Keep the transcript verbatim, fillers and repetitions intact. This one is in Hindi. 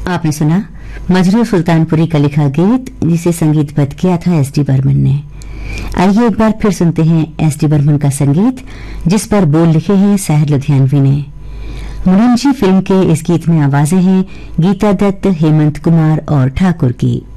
आपने सुना मजरू सुल्तानपुरी का लिखा गीत, जिसे संगीतबद्ध किया था एस डी बर्मन ने। आइए एक बार फिर सुनते हैं एस डी बर्मन का संगीत, जिस पर बोल लिखे हैं साहिर लुधियानवी ने। मुनिम जी फिल्म के इस गीत में आवाजें हैं गीता दत्त, हेमंत कुमार और ठाकुर की।